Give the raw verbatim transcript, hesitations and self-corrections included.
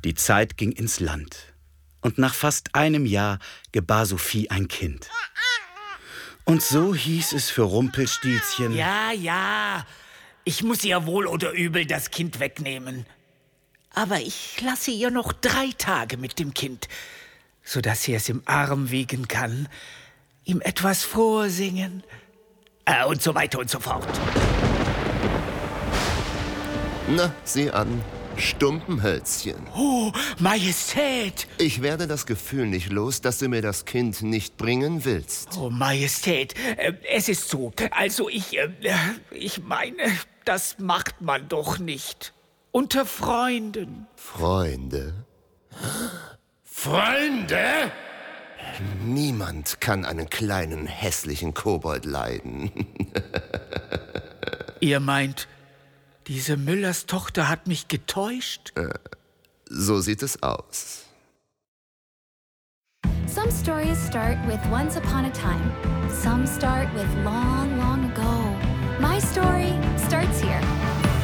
Die Zeit ging ins Land. Und nach fast einem Jahr gebar Sophie ein Kind. Und so hieß es für Rumpelstilzchen: Ja, ja, ich muss ihr wohl oder übel das Kind wegnehmen. Aber ich lasse ihr noch drei Tage mit dem Kind, sodass sie es im Arm wiegen kann, ihm etwas vorsingen äh, und so weiter und so fort. Na, sieh an. Stumpenhölzchen. Oh, Majestät! Ich werde das Gefühl nicht los, dass du mir das Kind nicht bringen willst. Oh, Majestät, äh, es ist so. Also ich, äh, ich meine, das macht man doch nicht. Unter Freunden. Freunde? Freunde? Niemand kann einen kleinen, hässlichen Kobold leiden. Ihr meint, diese Müllers Tochter hat mich getäuscht? Äh, so sieht es aus. Some stories start with once upon a time. Some start with long, long